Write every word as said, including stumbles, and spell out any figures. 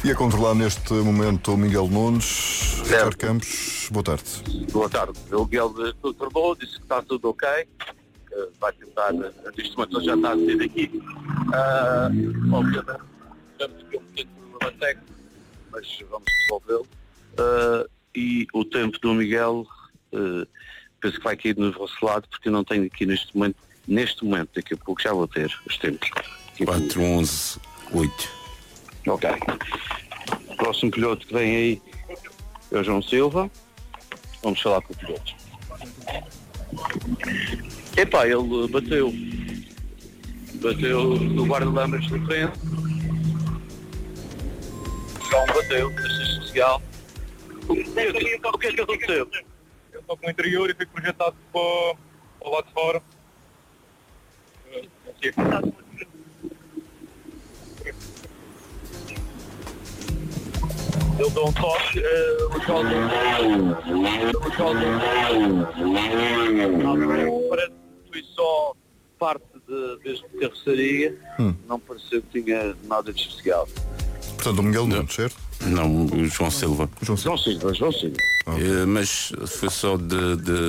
E a controlar neste momento o Miguel Nunes. Ricardo Campos, boa tarde. Boa tarde. O Miguel controlou, disse que está tudo ok, que vai tentar, neste momento ele já está a sair daqui. Uh, obviamente, temos que um pequeno problema técnico, mas vamos resolvê-lo. Uh, e o tempo do Miguel, uh, penso que vai cair no vosso lado, porque eu não tenho aqui neste momento, neste momento, daqui a pouco já vou ter os tempos. quatro, onze, oito. Ok. O próximo piloto que vem aí é o João Silva. Vamos falar com o piloto. Epá, ele bateu. Bateu no guarda-lamas de frente. João bateu, nesta especial. O que, o que é que aconteceu? Eu estou com o interior e fui projetado para, para o lado de fora. Ele deu um toque, uh, o João deu o João deu parece que foi só parte de, desde de carroceria, hum. Não pareceu que tinha nada de especial. Portanto, o Miguel Nunes, certo? Não, o João Silva. João Silva, João Silva. Okay. É, mas foi só de, de